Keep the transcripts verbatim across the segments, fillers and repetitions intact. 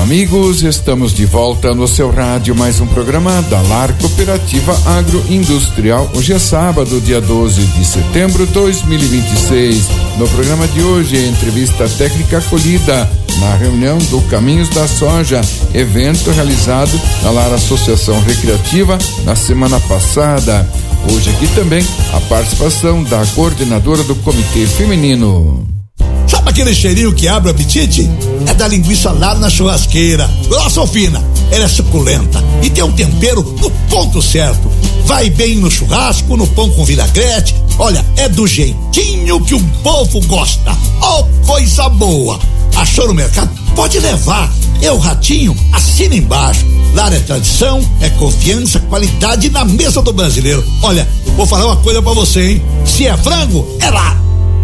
amigos, estamos de volta no seu rádio, mais um programa da Lar Cooperativa Agroindustrial. Hoje é sábado, dia doze de setembro de dois mil e vinte e seis. No programa de hoje, a entrevista técnica acolhida na reunião do Caminhos da Soja, evento realizado na Lar Associação Recreativa na semana passada. Hoje aqui também a participação da coordenadora do Comitê Feminino. Sabe aquele cheirinho que abre o apetite? É da linguiça lá na churrasqueira, grossa ou fina, ela é suculenta e tem um tempero no ponto certo. Vai bem no churrasco, no pão com vinagrete. Olha, é do jeitinho que o povo gosta. Oh, coisa boa! Achou no mercado? Pode levar. É o Ratinho, assina embaixo. Lá é tradição, é confiança, qualidade na mesa do brasileiro. Olha, vou falar uma coisa pra você, hein? Se é frango, é lá.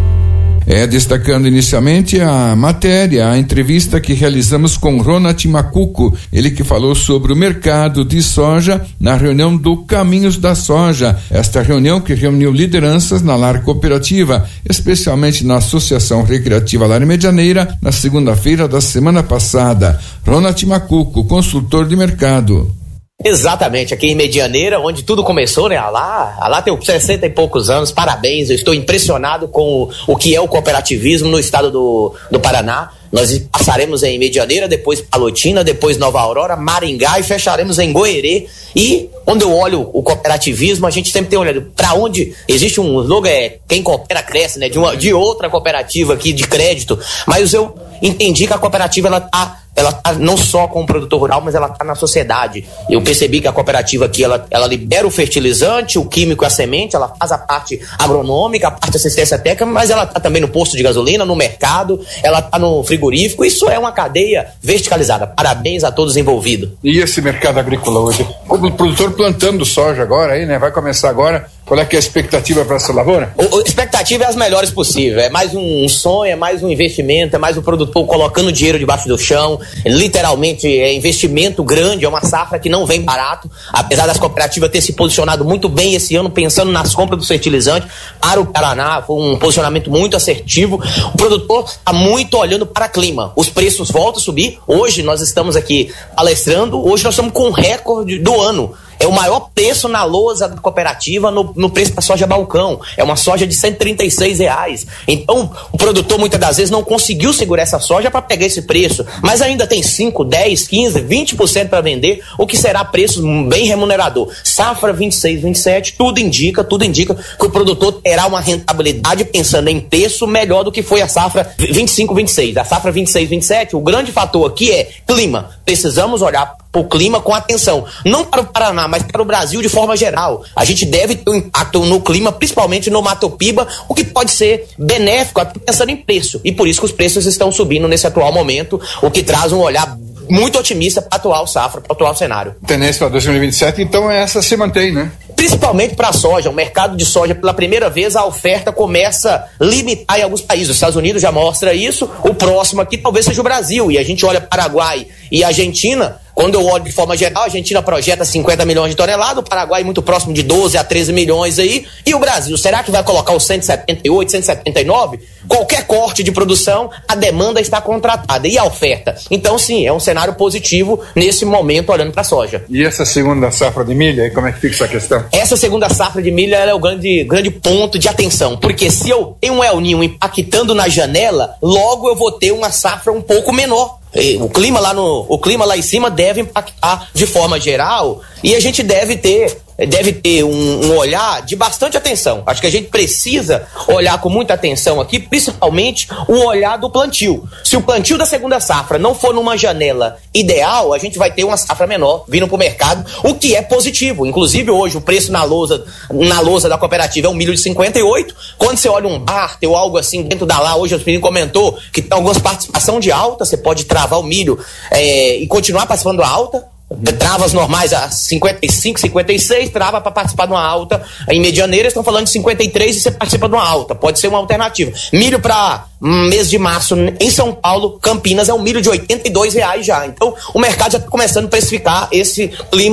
É, destacando inicialmente a matéria, a entrevista que realizamos com Ronald Macuco, ele que falou sobre o mercado de soja na reunião do Caminhos da Soja. Esta reunião que reuniu lideranças na Lar Cooperativa, especialmente na Associação Recreativa Lar Medianeira, na segunda-feira da semana passada. Ronald Macuco, consultor de mercado. Exatamente, aqui em Medianeira, onde tudo começou, né? A Lá, a Lá tem sessenta e poucos anos, parabéns, eu estou impressionado com o, o que é o cooperativismo no estado do, do Paraná. Nós passaremos em Medianeira, depois Palotina, depois Nova Aurora, Maringá e fecharemos em Goerê. E quando eu olho o cooperativismo, a gente sempre tem olhado para onde existe um slogan, é quem coopera cresce, né? De, uma, de outra cooperativa aqui de crédito, mas eu entendi que a cooperativa ela tá ela tá não só com o produtor rural, mas ela tá na sociedade. Eu percebi que a cooperativa aqui, ela, ela libera o fertilizante, o químico e a semente, ela faz a parte agronômica, a parte de assistência técnica, mas ela tá também no posto de gasolina, no mercado, ela tá no frigorífico. Isso é uma cadeia verticalizada. Parabéns a todos envolvidos. E esse mercado agrícola hoje? O produtor plantando soja agora aí, né? Vai começar agora. Qual é que é a expectativa para essa lavoura? A expectativa é as melhores possíveis. É mais um sonho, é mais um investimento, é mais o produtor colocando dinheiro debaixo do chão. Literalmente é investimento grande, é uma safra que não vem barato. Apesar das cooperativas ter se posicionado muito bem esse ano, pensando nas compras do fertilizante para o Paraná, foi um posicionamento muito assertivo. O produtor está muito olhando para o clima. Os preços voltam a subir. Hoje nós estamos aqui palestrando, hoje nós estamos com um recorde do ano. É o maior preço na lousa da cooperativa no, no preço da soja balcão. É uma soja de cento e trinta e seis reais. Então, o produtor muitas das vezes não conseguiu segurar essa soja para pegar esse preço, mas ainda tem cinco, dez, quinze, vinte por cento para vender, o que será preço bem remunerador. Safra vinte e seis, vinte e sete, tudo indica, tudo indica que o produtor terá uma rentabilidade pensando em preço melhor do que foi a safra vinte e cinco, vinte e seis. A safra vinte e seis, vinte e sete, o grande fator aqui é clima. Precisamos olhar para o clima com atenção, não para o Paraná, mas para o Brasil de forma geral. A gente deve ter um impacto no clima, principalmente no Mato Piba, o que pode ser benéfico, pensando em preço. E por isso que os preços estão subindo nesse atual momento, o que traz um olhar muito otimista para a atual safra, para o atual cenário. Tendência para dois mil e vinte e sete, então essa se mantém, né? Principalmente para a soja, o mercado de soja, pela primeira vez, a oferta começa a limitar em alguns países. Os Estados Unidos já mostra isso, o próximo aqui talvez seja o Brasil, e a gente olha Paraguai e Argentina. Quando eu olho de forma geral, a Argentina projeta cinquenta milhões de toneladas, o Paraguai muito próximo de doze a treze milhões aí, e o Brasil, será que vai colocar os cento e setenta e oito, cento e setenta e nove? Qualquer corte de produção, a demanda está contratada, e a oferta? Então sim, é um cenário positivo nesse momento olhando para a soja. E essa segunda safra de milho, aí como é que fica essa questão? Essa segunda safra de milho ela é o grande, grande ponto de atenção, porque se eu tenho um El Niño impactando na janela, logo eu vou ter uma safra um pouco menor. O clima lá no, o clima lá em cima deve impactar de forma geral, e a gente deve ter deve ter um, um olhar de bastante atenção. Acho que a gente precisa olhar com muita atenção aqui, principalmente o olhar do plantio. Se o plantio da segunda safra não for numa janela ideal, a gente vai ter uma safra menor vindo para o mercado, o que é positivo. Inclusive hoje o preço na lousa, na lousa da cooperativa é um milho de cinquenta e oito. Quando você olha um barter ou algo assim dentro da lá, hoje o menino comentou que tem algumas participação de alta, você pode travar o milho é, e continuar participando da alta. Travas normais a cinquenta e cinco, cinquenta e seis, trava para participar de uma alta. Em Medianeira estão falando de cinquenta e três e você participa de uma alta. Pode ser uma alternativa. Milho para mês de março em São Paulo, Campinas, é um milho de oitenta e dois reais já. Então o mercado já está começando a precificar esse clima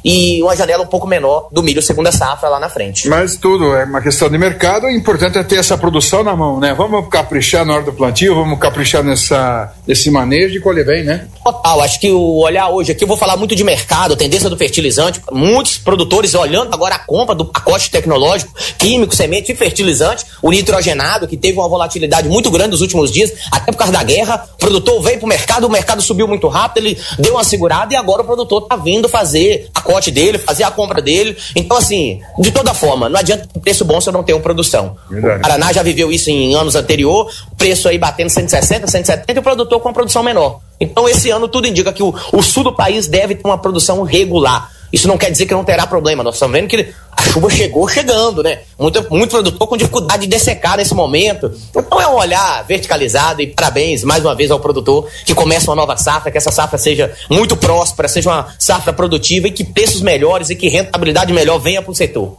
e uma janela um pouco menor do milho segunda safra lá na frente. Mas tudo é uma questão de mercado, o importante é ter essa produção na mão, né? Vamos caprichar na hora do plantio, vamos caprichar nessa, nesse manejo e colher bem, né? Total, acho que o olhar hoje aqui, eu vou falar muito de mercado, tendência do fertilizante, muitos produtores olhando agora a compra do pacote tecnológico, químico, semente e fertilizante, o nitrogenado, que teve uma volatilidade muito grande nos últimos dias, até por causa da guerra, o produtor veio pro mercado, o mercado subiu muito rápido, ele deu uma segurada e agora o produtor tá vindo fazer a pacote dele, fazer a compra dele. Então, assim, de toda forma, não adianta um preço bom se eu não tenho produção. Verdade. O Paraná já viveu isso em anos anteriores, o preço aí batendo cento e sessenta, cento e setenta e o produtor com a produção menor. Então, esse ano tudo indica que o, o sul do país deve ter uma produção regular. Isso não quer dizer que não terá problema. Nós estamos vendo que a chuva chegou chegando, né? Muito, muito produtor com dificuldade de dessecar nesse momento. Então é um olhar verticalizado e parabéns mais uma vez ao produtor que começa uma nova safra, que essa safra seja muito próspera, seja uma safra produtiva e que preços melhores e que rentabilidade melhor venha para o setor.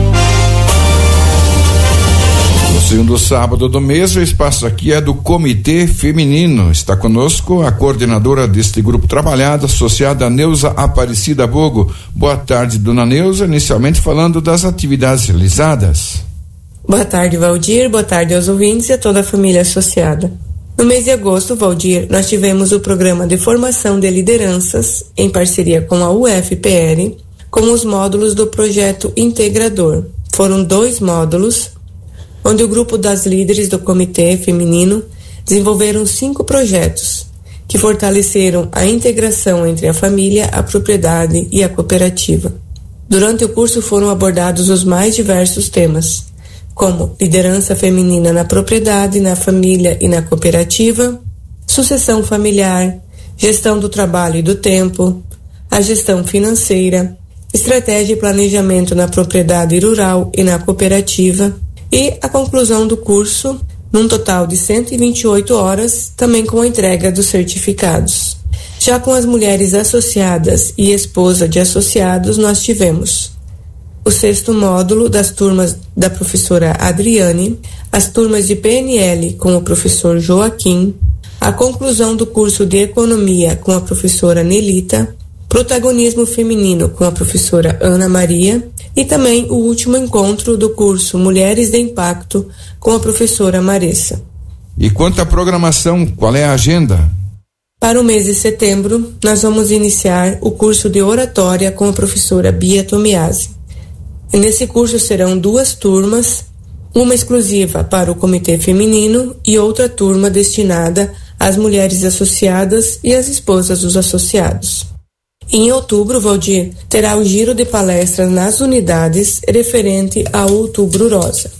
Segundo sábado do mês, o espaço aqui é do Comitê Feminino. Está conosco a coordenadora deste grupo trabalhado, associada a Neuza Aparecida Bogo. Boa tarde, dona Neuza. Inicialmente falando das atividades realizadas. Boa tarde, Valdir. Boa tarde aos ouvintes e a toda a família associada. No mês de agosto, Valdir, nós tivemos o programa de formação de lideranças, em parceria com a U F P R, com os módulos do projeto Integrador. Foram dois módulos, onde o grupo das líderes do Comitê Feminino desenvolveram cinco projetos que fortaleceram a integração entre a família, a propriedade e a cooperativa. Durante o curso foram abordados os mais diversos temas, como liderança feminina na propriedade, na família e na cooperativa, sucessão familiar, gestão do trabalho e do tempo, a gestão financeira, estratégia e planejamento na propriedade rural e na cooperativa, e a conclusão do curso, num total de cento e vinte e oito horas, também com a entrega dos certificados. Já com as mulheres associadas e esposa de associados, nós tivemos o sexto módulo das turmas da professora Adriane, as turmas de P N L com o professor Joaquim, a conclusão do curso de Economia com a professora Nelita, protagonismo feminino com a professora Ana Maria e também o último encontro do curso Mulheres de Impacto com a professora Marissa. E quanto à programação, qual é a agenda? Para o mês de setembro, nós vamos iniciar o curso de oratória com a professora Bia Tomiasi. E nesse curso serão duas turmas, uma exclusiva para o Comitê Feminino e outra turma destinada às mulheres associadas e às esposas dos associados. Em outubro, Valdir, terá o giro de palestras nas unidades referente ao Outubro Rosa.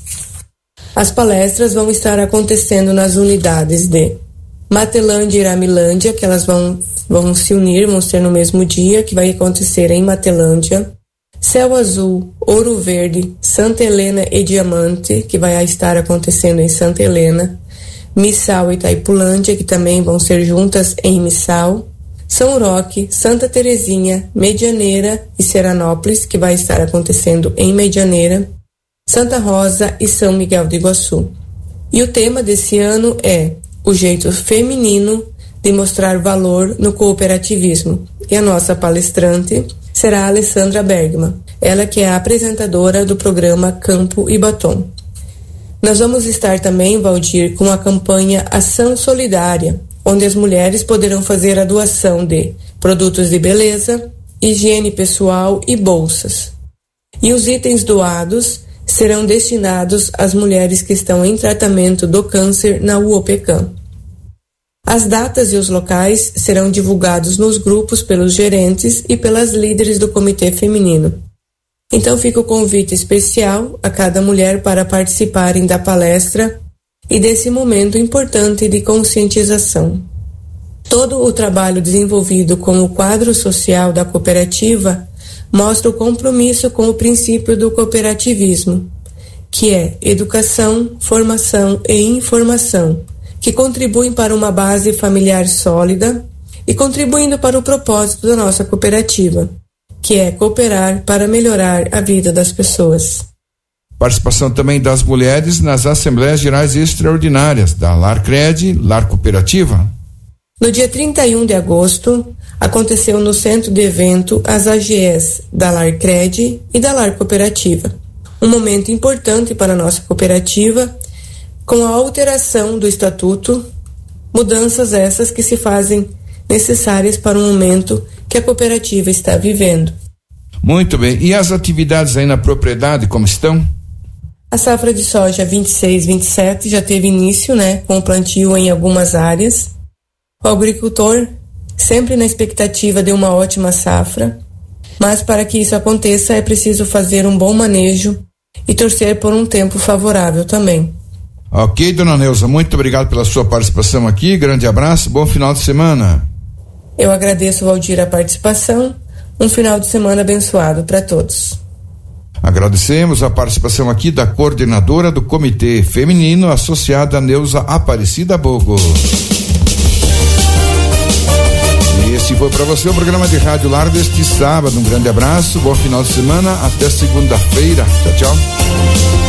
As palestras vão estar acontecendo nas unidades de Matelândia e Iramilândia, que elas vão, vão se unir, vão ser no mesmo dia, que vai acontecer em Matelândia. Céu Azul, Ouro Verde, Santa Helena e Diamante, que vai estar acontecendo em Santa Helena. Missal e Itaipulândia, que também vão ser juntas em Missal. São Roque, Santa Terezinha, Medianeira e Seranópolis, que vai estar acontecendo em Medianeira, Santa Rosa e São Miguel do Iguaçu. E o tema desse ano é o jeito feminino de mostrar valor no cooperativismo. E a nossa palestrante será a Alessandra Bergman, ela que é a apresentadora do programa Campo e Batom. Nós vamos estar também, Valdir, com a campanha Ação Solidária, onde as mulheres poderão fazer a doação de produtos de beleza, higiene pessoal e bolsas. E os itens doados serão destinados às mulheres que estão em tratamento do câncer na U O P C A M. As datas e os locais serão divulgados nos grupos pelos gerentes e pelas líderes do Comitê Feminino. Então fica o convite especial a cada mulher para participarem da palestra e desse momento importante de conscientização. Todo o trabalho desenvolvido com o quadro social da cooperativa mostra o compromisso com o princípio do cooperativismo, que é educação, formação e informação, que contribuem para uma base familiar sólida e contribuindo para o propósito da nossa cooperativa, que é cooperar para melhorar a vida das pessoas. Participação também das mulheres nas Assembleias Gerais Extraordinárias da LAR Cred, LAR Cooperativa. No dia trinta e um de agosto, aconteceu no centro de evento as A G Es da Larcred e da Lar Cooperativa. Um momento importante para a nossa cooperativa, com a alteração do estatuto, mudanças essas que se fazem necessárias para o momento que a cooperativa está vivendo. Muito bem. E as atividades aí na propriedade, como estão? A safra de soja vinte e seis, vinte e sete já teve início, né, com o plantio em algumas áreas. O agricultor sempre na expectativa de uma ótima safra, mas para que isso aconteça é preciso fazer um bom manejo e torcer por um tempo favorável também. Ok, dona Neuza, muito obrigado pela sua participação aqui, grande abraço, bom final de semana. Eu agradeço, Valdir, a participação, um final de semana abençoado para todos. Agradecemos a participação aqui da coordenadora do Comitê Feminino, associada Neuza Aparecida Bogo. E esse foi para você o programa de Rádio Lar deste sábado. Um grande abraço, bom final de semana, até segunda-feira. Tchau, tchau.